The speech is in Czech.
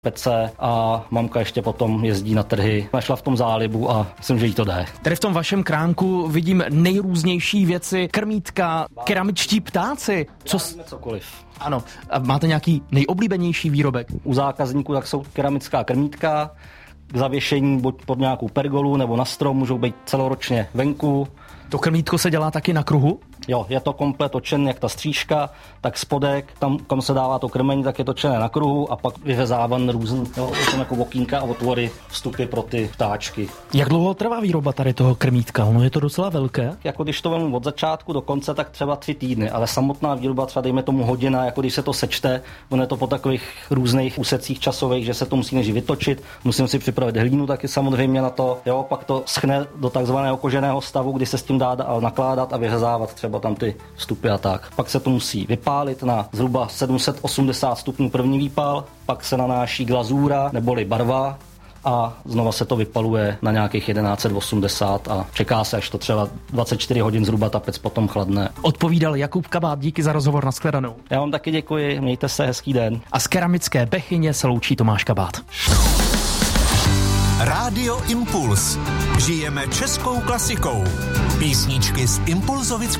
pece a mamka ještě potom jezdí na trhy. Našla v tom zálibu a myslím, že jí to jde. Tady v tom vašem kránku vidím nejrůznější věci, krmítka, keramičtí ptáci. Cokoliv. Ano, a máte nějaký nejoblíbenější výrobek? U zákazníků tak jsou keramická krmítka, k zavěšení buď pod nějakou pergolu nebo na strom, můžou být celoročně venku. To krmítko se dělá taky na kruhu? Jo, je to komplet točen, jak ta střížka, tak spodek, tam, kam se dává to krmení, tak je točené na kruhu a pak vyřezávan různý, jako okýnka a otvory, vstupy pro ty ptáčky. Jak dlouho trvá výroba tady toho krmítka? Ono je to docela velké? Jako když to vemu od začátku do konce, tak třeba 3 týdny, ale samotná výroba třeba dejme tomu hodina, jako když se to sečte, ono je to po takových různých úsecích časových, že se to musí než vytočit, musím si připravit hlínu taky samozřejmě na to, jo, pak to schne do takzvaného koženého stavu, kdy se s tím dá nakládat a vyřezávat třeba tam ty vstupy a tak. Pak se to musí vypálit na zhruba 780 stupňů první výpal, pak se nanáší glazúra neboli barva a znova se to vypaluje na nějakých 1180 a čeká se, až to třeba 24 hodin zhruba ta pec potom chladne. Odpovídal Jakub Kabát, díky za rozhovor, nashledanou. Já vám taky děkuji, mějte se, hezký den. A z keramické Bechyně se loučí Tomáš Kabát. Rádio Impuls. Žijeme českou klasikou. Písničky z impulzovického